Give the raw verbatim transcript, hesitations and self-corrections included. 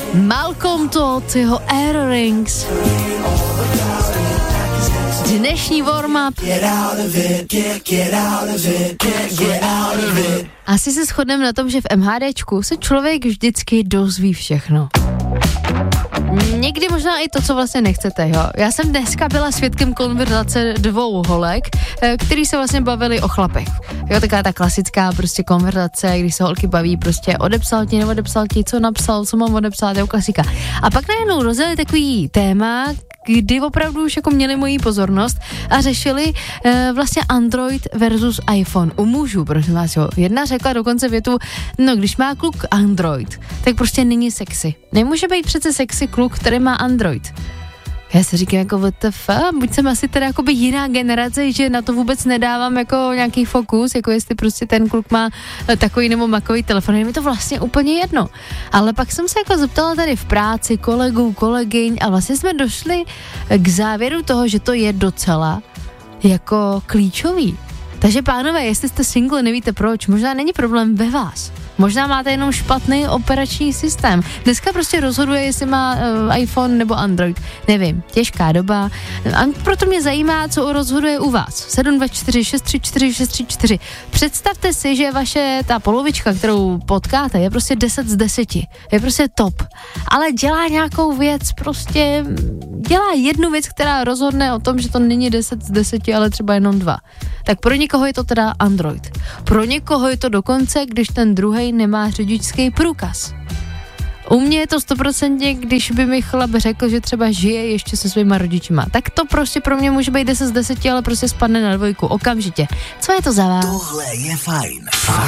Malcolm Todd, jeho Air Rings. Dnešní warm-up. Asi se shodneme na tom, že v MHDčku se člověk vždycky dozví všechno. Někdy možná i to, co vlastně nechcete, jo. Já jsem dneska byla svědkem konverzace dvou holek, který se vlastně bavili o chlapech. Jo, taková ta klasická prostě konverzace, když se holky baví, prostě odepsal ti, neodepsal ti, co napsal, co mám odepsat, jo, klasika. A pak najednou rozjeli takový téma, kdy opravdu už jako měli moji pozornost a řešili e, vlastně Android versus iPhone. U mužů, prosím vás, jo. Jedna řekla dokonce větu, no když má kluk Android, tak prostě není sexy. Nemůže být přece sexy kluk, který má Android. Já si říkám jako W T F, buď jsem asi teda jakoby jiná generace, že na to vůbec nedávám jako nějaký fokus, jako jestli prostě ten kluk má takový nebo makový telefon, je mi to vlastně úplně jedno. Ale pak jsem se jako zeptala tady v práci kolegů, kolegyň a vlastně jsme došli k závěru toho, že to je docela jako klíčový. Takže pánové, jestli jste single, nevíte proč, možná není problém ve vás. Možná máte jenom špatný operační systém. Dneska prostě rozhoduje, jestli má uh, iPhone nebo Android. Nevím, těžká doba. A proto mě zajímá, co rozhoduje u vás. sedm dva čtyři šest tři čtyři šest tři čtyři. Představte si, že vaše ta polovička, kterou potkáte, je prostě deset z deseti. Je prostě top. Ale dělá nějakou věc, prostě dělá jednu věc, která rozhodne o tom, že to není deset z deseti, ale třeba jenom dva. Tak pro někoho je to teda Android. Pro někoho je to dokonce, když ten druhej nemá řidičský průkaz. U mě je to stoprocentně, když by mi chlap řekl, že třeba žije ještě se svýma rodičima. Tak to prostě pro mě může být deset z deseti, ale prostě spadne na dvojku okamžitě. Co je to za vás? Tohle je fajn.